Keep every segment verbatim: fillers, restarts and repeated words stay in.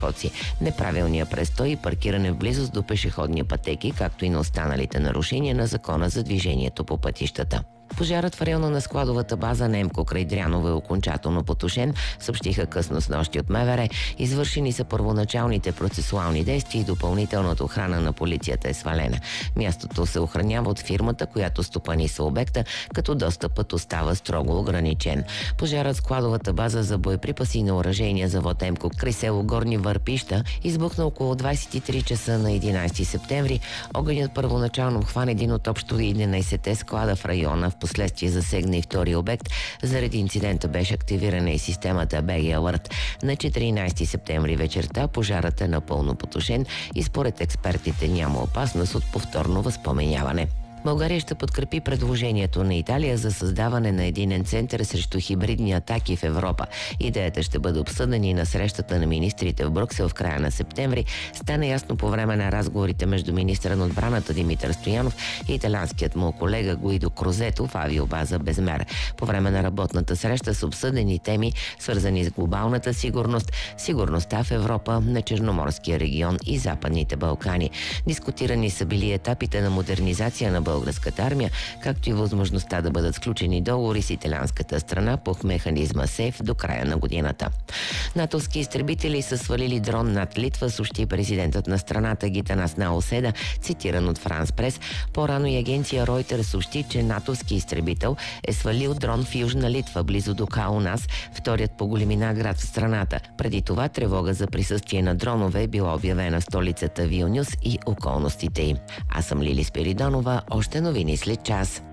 пешеходци, неправилния престой и паркиране в близост до пешеходни пътеки, както и на останалите нарушения на закона за движението по пътищата. Пожарът в района на складовата база Немко край Дряново е окончателно потушен, съобщиха късно снощи от МВР. Извършени са първоначалните процесуални действия и допълнителната охрана на полицията е свалена. Мястото се охранява от фирмата, която стопаниса обекта, като достъпът остава строго ограничен. Пожарът в складовата база за боеприпаси и на оръжейния завод Емко край село Горни Върпища избухна около двадесет и три часа на единадесети септември. Огънят първоначално обхвана един от общо единадесетте склада в района. Впоследствие засегна и втори обект. Заради инцидента беше активирана и системата би джи Alert. На четиринадесети септември вечерта пожарът е напълно потушен и според експертите няма опасност от повторно възпламеняване. България ще подкрепи предложението на Италия за създаване на единен център срещу хибридни атаки в Европа. Идеята ще бъде обсъдена и на срещата на министрите в Брюксел в края на септември. Стана ясно по време на разговорите между министъра на отбраната Димитър Стоянов и италианският му колега Гуидо Крозето в авиобаза Безмер. По време на работната среща са обсъдени теми, свързани с глобалната сигурност, сигурността в Европа, на Черноморския регион и Западните Балкани. Дискутирани са били етапите на модернизация на българската армия, както и възможността да бъдат сключени договори с италианската страна по механизма СЕЙФ до края на годината. натовски изтребители са свалили дрон над Литва, съобщи президентът на страната Гитанас Науседа, цитиран от Франс Прес. По-рано и агенция Ройтер съобщи, че натовски изтребител е свалил дрон в Южна Литва, близо до Каунас, вторият по големина град в страната. Преди това тревога за присъствие на дронове е била обявена в столицата Вилнюс и околностите й. Аз съм Лили Спиридонова. Още новини след час.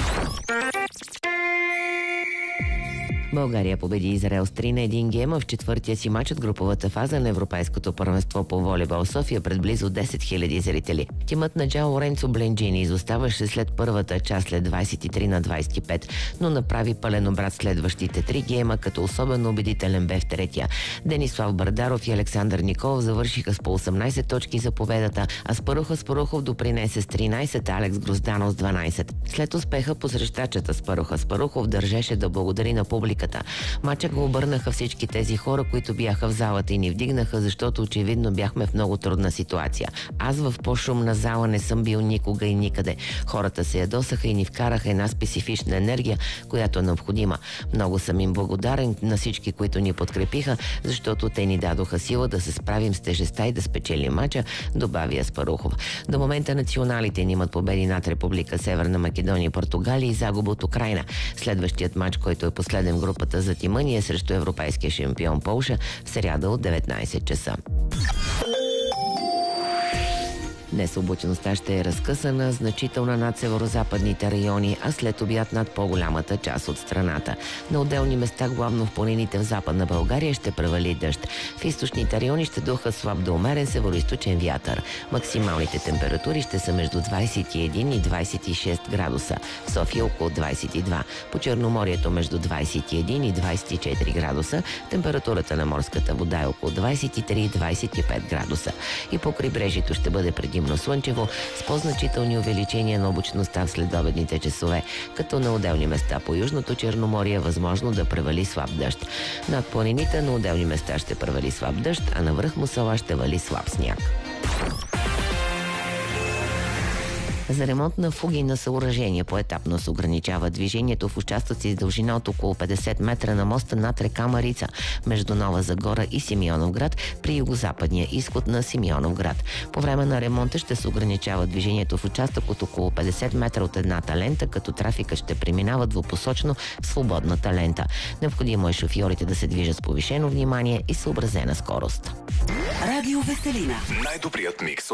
България победи Израел с три на един гейма в четвъртия си мач от груповата фаза на Европейското първенство по волейбол София пред близо десет хиляди зрители. Тимът на Джао Лоренцо Бленджини изоставаше след първата част след двадесет и три на двадесет и пет, но направи пълен обрат следващите три гейма, като особено убедителен бе в третия. Денислав Бардаров и Александър Николов завършиха с по осемнадесет точки за победата, а Спарух Аспарухов допринесе с тринадесет, Алекс Грозданов с дванадесет. След успеха по срещачата Спарух Аспарухов държеше да благодари на публиката. Мача го обърнаха всички тези хора, които бяха в залата и ни вдигнаха, защото очевидно бяхме в много трудна ситуация. Аз в по-шумна зала не съм бил никога и никъде. Хората се ядосаха и ни вкараха една специфична енергия, която е необходима. Много съм им благодарен на всички, които ни подкрепиха, защото те ни дадоха сила да се справим с тежестта и да спечелим мача, добави Аспарухов. До момента националите ни имат победи над Република Северна Македония и Португалия и загуба от Украйна. Следващият мач, който е последен в групата за тима ни, е срещу европейския шампион Полша в сряда от деветнадесет часа. Днес облачността ще е разкъсана, значителна над северо-западните райони, а след обяд над по-голямата част от страната. На отделни места, главно в планините в Западна България, ще превали дъжд. В източните райони ще духа слаб до умерен североизточен вятър. Максималните температури ще са между двадесет и един и двадесет и шест градуса. В София около двадесет и два. По Черноморието между двадесет и един и двадесет и четири градуса. Температурата на морската вода е около двадесет и три и двадесет и пет градуса. И по крайбрежието ще бъде предимно слънчево, с по-значителни увеличения на облачността в следобедните часове, като на отделни места по Южното Черноморие е възможно да превали слаб дъжд. Над планините на отделни места ще превали слаб дъжд, а навръх Мусала ще вали слаб сняг. За ремонт на фуги на съоръжения поетапно се ограничава движението в участъци с дължина от около петдесет метра на моста над река Марица между Нова Загора и Симеоновград при югозападния изход на Симеоновград. По време на ремонта ще се ограничава движението в участък от около петдесет метра от едната лента, като трафика ще преминава двупосочно в свободната лента. Необходимо е шофьорите да се движат с повишено внимание и съобразена скорост. Радио Веселина. Най-добрият микс